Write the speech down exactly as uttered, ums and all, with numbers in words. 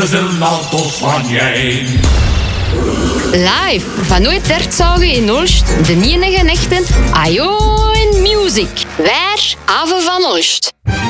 ze zullen auto's van jij. Live van nooit Tertzagen in Olst, de enige echte Ajo en Music. Waar Ave van Olst.